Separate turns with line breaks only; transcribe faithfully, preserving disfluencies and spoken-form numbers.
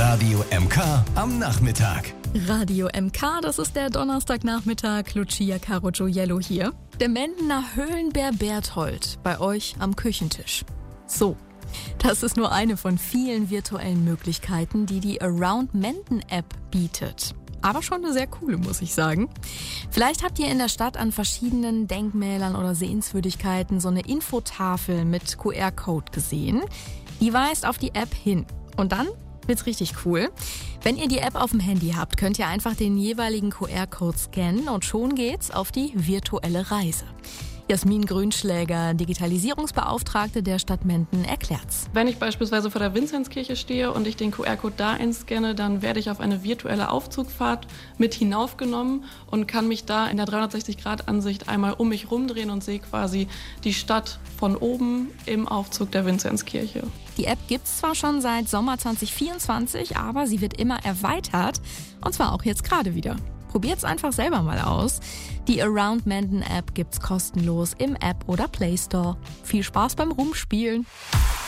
Radio M K am Nachmittag.
Radio M K, das ist der Donnerstagnachmittag. Lucia Caro Gioiello hier. Der Mendener Höhlenbär Berthold bei euch am Küchentisch. So, das ist nur eine von vielen virtuellen Möglichkeiten, die die Around Menden App bietet. Aber schon eine sehr coole, muss ich sagen. Vielleicht habt ihr in der Stadt an verschiedenen Denkmälern oder Sehenswürdigkeiten so eine Infotafel mit Q R-Code gesehen. Die weist auf die App hin. Und dann wird's richtig cool. Wenn ihr die App auf dem Handy habt, könnt ihr einfach den jeweiligen Q R-Code scannen und schon geht's auf die virtuelle Reise. Jasmin Grünschläger, Digitalisierungsbeauftragte der Stadt Menden, erklärt's.
Wenn ich beispielsweise vor der Vinzenzkirche stehe und ich den Q R-Code da einscanne, dann werde ich auf eine virtuelle Aufzugfahrt mit hinaufgenommen und kann mich da in der dreihundertsechzig Grad Ansicht einmal um mich rumdrehen und sehe quasi die Stadt von oben im Aufzug der Vinzenzkirche.
Die App gibt's zwar schon seit Sommer zwanzig vierundzwanzig, aber sie wird immer erweitert, und zwar auch jetzt gerade wieder. Probiert's einfach selber mal aus. Die Around Menden App gibt's kostenlos im App oder Play Store. Viel Spaß beim Rumspielen.